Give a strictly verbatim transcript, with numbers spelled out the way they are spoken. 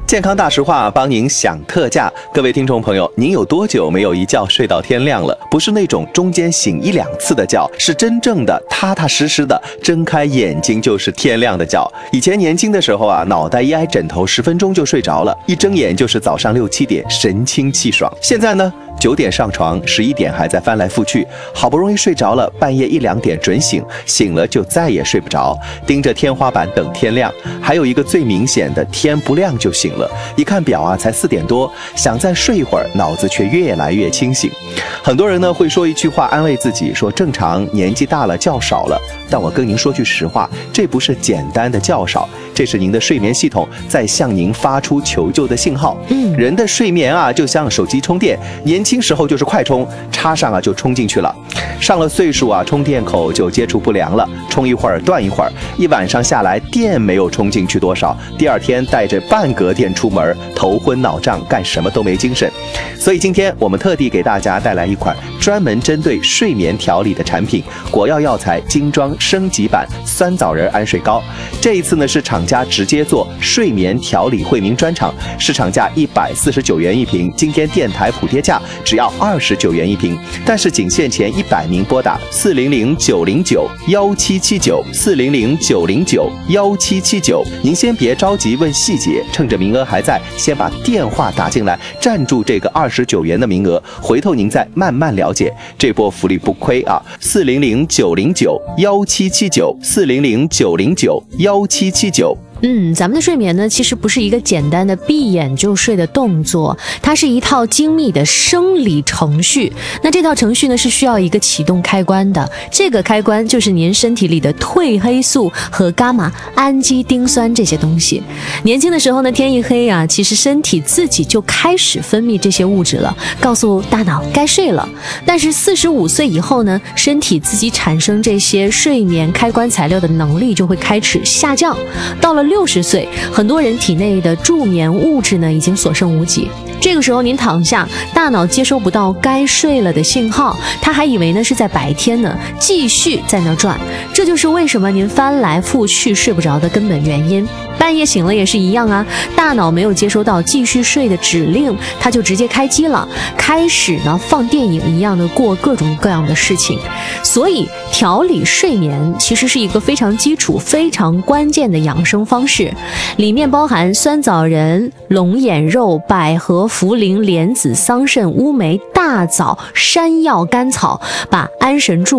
健康大实话帮您享特价，各位听众朋友，您有多久没有一觉睡到天亮了？不是那种中间醒一两次的觉，是真正的踏踏实实的睁开眼睛就是天亮的觉。以前年轻的时候啊，脑袋一挨枕头，十分钟就睡着了，一睁眼就是早上六七点，神清气爽。现在呢，九点上床，十一点还在翻来覆去，好不容易睡着了，半夜一两点准醒，醒了就再也睡不着，盯着天花板等天亮。还有一个最明显的，天不亮就醒了，一看表啊，才四点多，想再睡一会儿，脑子却越来越清醒。很多人呢会说一句话安慰自己，说正常年纪大了觉少了，但我跟您说句实话，这不是简单的觉少，这是您的睡眠系统在向您发出求救的信号。嗯，人的睡眠啊，就像手机充电，年轻时候就是快充，插上啊就充进去了，上了岁数啊，充电口就接触不良了，充一会儿断一会儿，一晚上下来电没有充进去多少，第二天带着半格电出门，头昏脑胀，干什么都没精神。所以今天我们特地给大家带来一款专门针对睡眠调理的产品——果药药材精装升级版酸枣仁安睡膏。这一次呢是厂家直接做睡眠调理惠民专场，市场价一百四十九元一瓶，今天电台普贴价只要二十九元一瓶，但是仅限前一百名拨打四零零九零九幺七七九四零零九零九幺七七九。您先别着急问细节，趁着名额还在，先把电话打进来，占住这个二十九元的名额，回头您再慢慢了解，这波福利不亏啊！四零零九零九幺七七九四零零九零九幺七七九。 嗯，咱们的睡眠呢，其实不是一个简单的闭眼就睡的动作，它是一套精密的生理程序。那这套程序呢，是需要一个启动开关的，这个开关就是您身体里的褪黑素和伽马氨基丁酸这些东西。年轻的时候呢，天一黑啊，其实身体自己就开始分泌这些物质了，告诉大脑该睡了。但是四十五岁以后呢，身体自己产生这些睡眠开关材料的能力就会开始下降，到了六十岁，很多人体内的助眠物质呢已经所剩无几。这个时候您躺下，大脑接收不到该睡了的信号，他还以为呢是在白天呢，继续在那转。这就是为什么您翻来覆去睡不着的根本原因。半夜醒了也是一样啊，大脑没有接收到继续睡的指令，它就直接开机了，开始呢放电影一样的过各种各样的事情。所以调理睡眠其实是一个非常基础非常关键的养生方式，里面包含酸枣仁、龙眼肉、百合、茯苓、莲子、桑葚、乌梅、大枣、山药、甘草，把安神助